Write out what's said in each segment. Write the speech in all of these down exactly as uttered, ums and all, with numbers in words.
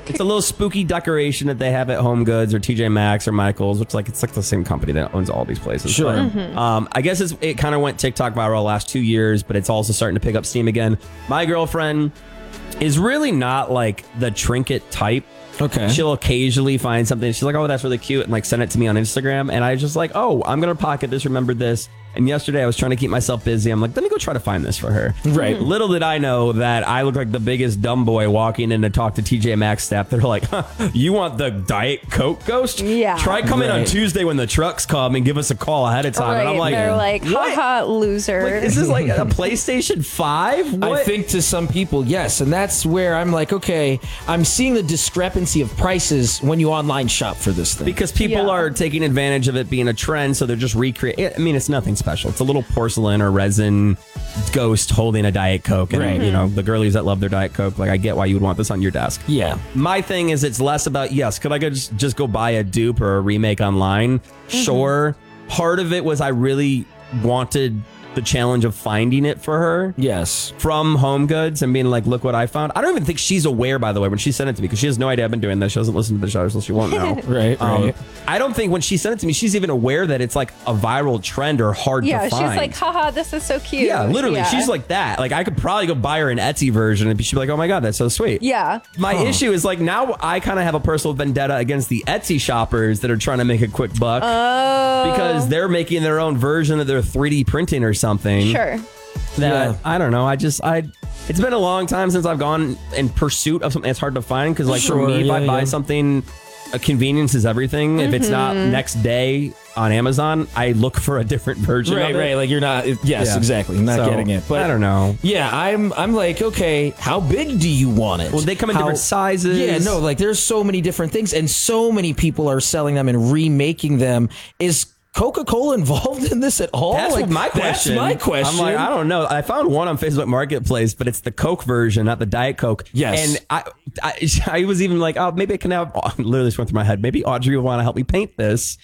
It's a little spooky decoration that they have at Home Goods or T J Maxx or Michael's, which like it's like the same company that owns all these places. Sure. But, Mm-hmm. um, I guess it's, it kind of went TikTok viral the last two years, but it's also starting to pick up steam again. My girlfriend is really not like the trinket type. Okay. She'll occasionally find something. She's like, oh, that's really cute. And like send it to me on Instagram. And I just like, oh, I'm going to pocket this. Remember this. And yesterday I was trying to keep myself busy. I'm like, let me go try to find this for her. Right. Little did I know that I look like the biggest dumb boy walking in to talk to T J Maxx staff. They're like, huh, you want the Diet Coke Ghost? Yeah. Try coming Right. on Tuesday when the trucks come and give us a call ahead of time. Right. And I'm like, They're like, what? haha, loser. Like, is this like a PlayStation five? What? I think to some people, yes. And that's where I'm like, okay, I'm seeing the discrepancy of prices when you online shop for this thing. Because people Yeah. are taking advantage of it being a trend, so they're just recreating. I mean, it's nothing special. It's a little porcelain or resin ghost holding a Diet Coke. And, Right. you know, the girlies that love their Diet Coke, like, I get why you would want this on your desk. Yeah. My thing is, it's less about, yes, could I go just, just go buy a dupe or a remake online? Sure. Part of it was I really wanted the challenge of finding it for her. Yes. From Home Goods and being like, look what I found. I don't even think she's aware, by the way, when she sent it to me, because she has no idea I've been doing this. She doesn't listen to the show, so she won't know. Right, Um, right. I don't think when she sent it to me, she's even aware that it's like a viral trend or hard yeah, to she's find. like, haha, this is so cute. yeah, literally. Yeah. She's like that. Like, I could probably go buy her an Etsy version and she'd be like, oh my God, that's so sweet. Yeah. My issue is like now I kind of have a personal vendetta against the Etsy shoppers that are trying to make a quick buck Oh. because they're making their own version of their three D printing or something. Sure. That Yeah. I don't know. I just I. It's been a long time since I've gone in pursuit of something that's hard to find. Because like Sure, for me, if yeah, I buy yeah. something, a convenience is everything. If it's not next day on Amazon, I look for a different version. Right, of it. right. Like you're not. Yes, Yeah. exactly. I'm not So, getting it. But I don't know. Yeah, I'm. I'm like, okay, how big do you want it? Well, they come in How- different sizes. Yeah, no, like there's so many different things, and so many people are selling them and remaking them. Is Coca-Cola involved in this at all? That's like, what my question. That's my question. I'm like, I don't know. I found one on Facebook Marketplace, but it's the Coke version, not the Diet Coke. Yes. And I, I, I was even like, oh, maybe I can have. Oh, literally just went through my head. Maybe Audrey would want to help me paint this.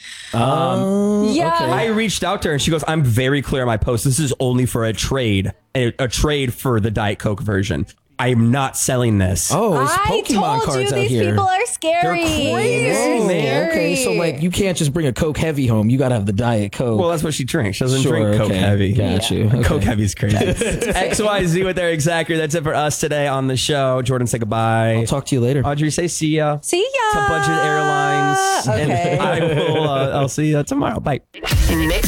Um, Yeah. I reached out to her and she goes, I'm very clear on my post. This is only for a trade, a, a trade for the Diet Coke version. I am not selling this. Oh, it's I Pokemon told cards you out these here. people are scary. They're crazy, They're man. Okay, so scary. like you can't just bring a Coke Heavy home. You got to have the Diet Coke. Well, that's what she drinks. She doesn't Sure, drink Coke okay. Heavy. Got you. Okay. Coke Heavy's crazy. X Y Z with Eric Zachary. That's it for us today on the show. Jordan, say goodbye. I'll talk to you later. Audrey, say see ya. See ya. To Budget Airlines. Okay. And I will, uh, I'll see you tomorrow. Bye. Mix